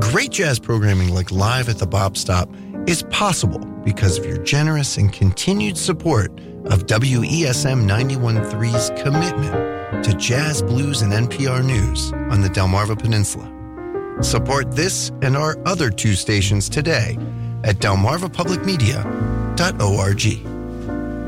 Great jazz programming like Live at the Bop Stop is possible because of your generous and continued support of WESM 91.3's commitment to jazz, blues, and NPR news on the Delmarva Peninsula. Support this and our other 2 stations today at delmarvapublicmedia.org.